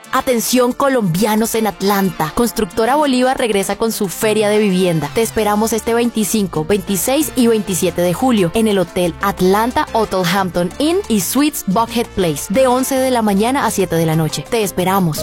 Atención colombianos en Atlanta. Constructora Bolívar regresa con su feria de vivienda. Te esperamos este 25, 26 y 27 de julio en el Hotel Atlanta Hotel Hampton Inn y Suites Buckhead Place de 11 de la mañana a 7 de la noche. Te esperamos.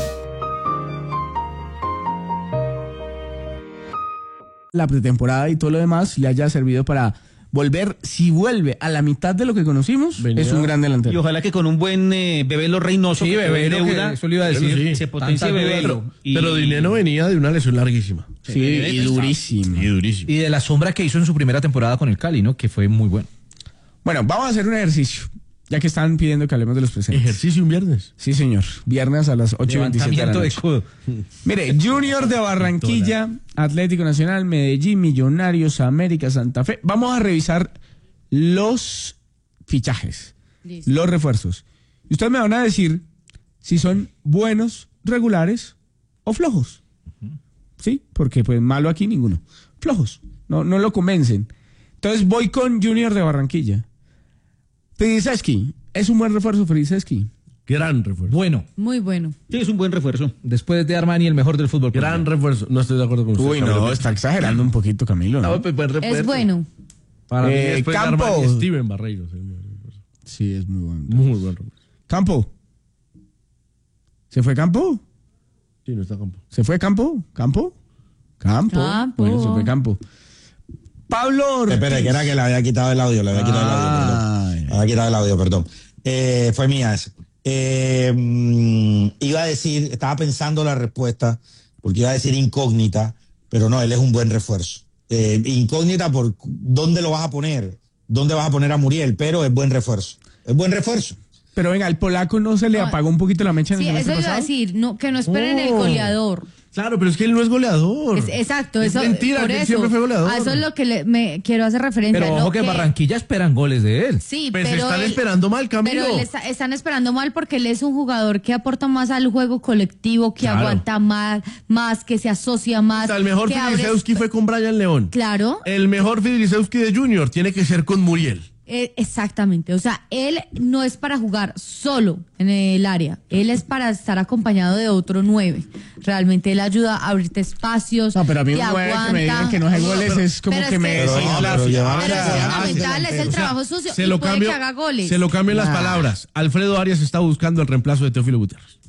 La pretemporada y todo lo demás le haya servido para volver, si vuelve a la mitad de lo que conocimos, es un gran delantero. Y ojalá que con un buen Bebelo Reynoso, sí, Bebelo, deuda, eso le iba a decir, se potencie Bebelo. Pero Dineno venía de una lesión larguísima. Sí, y durísima. Y de la sombra que hizo en su primera temporada con el Cali, ¿no? Que fue muy bueno. Bueno, vamos a hacer un ejercicio. Ya que están pidiendo que hablemos de los presentes. ¿Ejercicio un viernes? Sí, señor. Viernes a las 8:27 de la noche. De escudo. Mire, Junior de Barranquilla, Atlético Nacional, Medellín, Millonarios, América, Santa Fe. Vamos a revisar los fichajes, los refuerzos. Y ustedes me van a decir si son buenos, regulares o flojos. ¿Sí? Porque pues malo aquí ninguno. Flojos. No lo convencen. Entonces voy con Junior de Barranquilla. Fridisewski, ¿es un buen refuerzo Fridisewski? Gran refuerzo. Bueno. Muy bueno. Sí, es un buen refuerzo. Después de Armani, el mejor del fútbol. Gran refuerzo. No estoy de acuerdo con usted. Uy, no, está exagerando un poquito, Camilo. ¿no? Pues buen refuerzo. Es bueno. Para mí después de Campo. Armani, Steven Barreiros. Sí, es muy bueno. Muy buen refuerzo. Campo. ¿Se fue Campo? Sí, no está Campo. ¿Se fue Campo? ¿Campo? Campo. Bueno, se fue Campo. Pablo Ortiz. Espera, que era que le había quitado el audio, perdón. Fue mía esa. Iba a decir, estaba pensando la respuesta, porque iba a decir incógnita, pero no, él es un buen refuerzo. Incógnita por dónde lo vas a poner, dónde vas a poner a Muriel, pero es buen refuerzo. Es buen refuerzo. Pero venga, al polaco no se le apagó un poquito la mecha en el semestre eso iba a pasado. decir, que no esperen el goleador. Claro, pero es que él no es goleador. Exacto, es eso mentira, por que él eso, siempre fue goleador. a eso es lo que me quiero hacer referencia. Pero ojo que Barranquilla esperan goles de él. Sí, Pues pero están esperando mal, Camilo. Pero están esperando mal porque él es un jugador que aporta más al juego colectivo, que aguanta más, que se asocia más. O sea, el mejor Fridisewski fue con Brian León. Claro. El mejor Fridisewski de Junior tiene que ser con Muriel. Exactamente, o sea, él no es para jugar solo en el área, él es para estar acompañado de otro 9. Realmente él ayuda a abrirte espacios. No, pero a mí un 9 que me digan que no hay goles es como que me desinfla. Pero es fundamental, es el trabajo sucio y puede que haga goles. Se lo cambio en las palabras. Alfredo Arias está buscando el reemplazo de Teófilo Gutiérrez.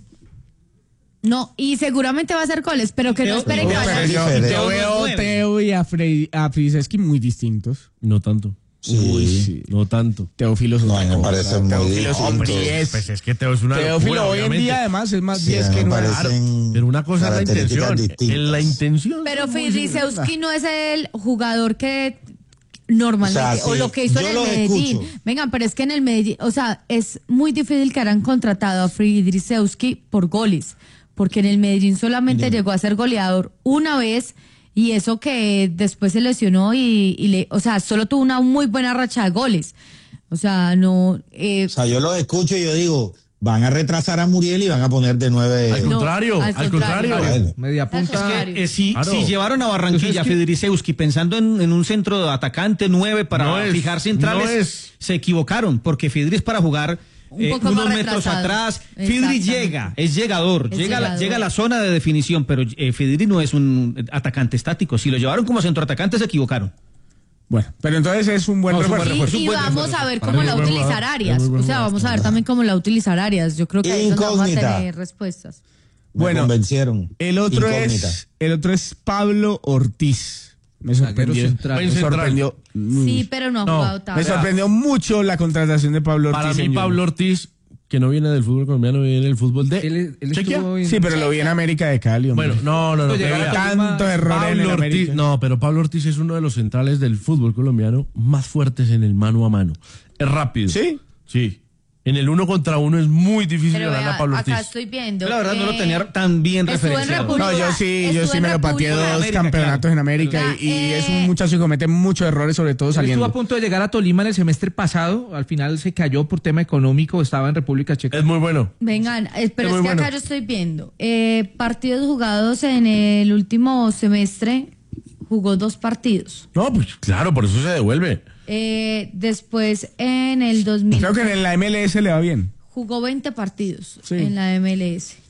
No, y seguramente va a hacer goles, pero que no esperen que vaya. Yo veo a Teo y a Fridisewski muy distintos. No tanto. Sí. No tanto. Teófilo me parece muy Teófilo es un 10. Pues es que Teo es una Teófilo locura, hoy en obviamente. día además es más 10 que 9. Pero una cosa es la intención. Distintas. En la intención. Pero Fridisewski no es el jugador que normalmente, o lo que hizo en el Medellín. Vengan, pero es que en el Medellín, o sea, es muy difícil que hayan contratado a Fridisewski por goles, porque en el Medellín solamente llegó a ser goleador una vez. Y eso que después se lesionó o sea, solo tuvo una muy buena racha de goles. O sea, no... o sea, yo lo escucho y yo digo, van a retrasar a Muriel y van a poner de 9... Al contrario. Media punta. Es que, si llevaron a Barranquilla a Fridisewski pensando en un centro de atacante 9 para fijar centrales, se equivocaron, porque Fidri es para jugar unos metros atrás. Fidri es llegador, llega a la zona de definición, pero Fidri no es un atacante estático. Si lo llevaron como centroatacante, se equivocaron. Bueno, pero entonces es un buen refuerzo. Y vamos a ver cómo la va a utilizar Arias. O sea, vamos a ver también cómo la va a utilizar Arias. Yo creo que ahí es donde vamos a tener respuestas. Bueno, convencieron. El otro es Pablo Ortiz. Me sorprendió. Sí, pero no ha jugado tanto. Me sorprendió mucho la contratación de Pablo Ortiz. Para mí, Pablo Ortiz, que no viene del fútbol colombiano, viene del fútbol de Chequia. Sí, pero lo vi en América de Cali. Hombre. Bueno, no. Tanto error en el América. No, pero Pablo Ortiz es uno de los centrales del fútbol colombiano más fuertes en el mano a mano. Es rápido. ¿Sí? Sí. En el 1 contra 1 es muy difícil ganar a Pablo Ortiz. Acá estoy viendo. La verdad no lo tenía tan bien referenciado. No, yo sí me lo pateé 2 campeonatos en América y es un muchacho que comete muchos errores, sobre todo saliendo. Estuvo a punto de llegar a Tolima en el semestre pasado, al final se cayó por tema económico, estaba en República Checa. Es muy bueno. Vengan, pero es que acá yo estoy viendo partidos jugados en el último semestre, jugó 2 partidos. No, pues claro, por eso se devuelve. Después en el 2000. Creo que en la MLS le va bien. Jugó 20 partidos en la MLS.